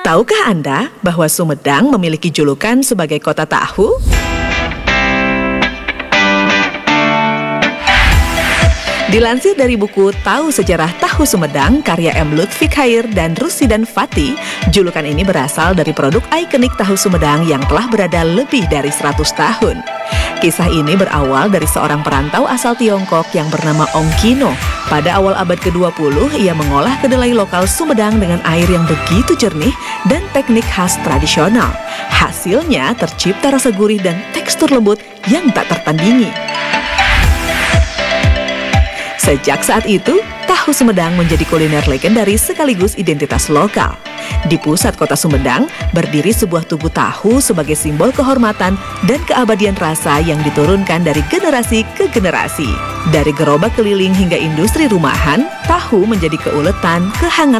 Tahukah Anda bahwa Sumedang memiliki julukan sebagai kota tahu? Dilansir dari buku Tahu Sejarah Tahu Sumedang karya M. Lutfi Khair dan Rusidan Fati, julukan ini berasal dari produk ikonik tahu Sumedang yang telah berada lebih dari 100 tahun. Kisah ini berawal dari seorang perantau asal Tiongkok yang bernama Ong Kino. Pada awal abad ke-20, ia mengolah kedelai lokal Sumedang dengan air yang begitu jernih dan teknik khas tradisional. Hasilnya tercipta rasa gurih dan tekstur lembut yang tak tertandingi. Sejak saat itu, tahu Sumedang menjadi kuliner legendaris sekaligus identitas lokal. Di pusat kota Sumedang, berdiri sebuah tugu tahu sebagai simbol kehormatan dan keabadian rasa yang diturunkan dari generasi ke generasi. Dari gerobak keliling hingga industri rumahan, tahu menjadi keuletan, kehangatan,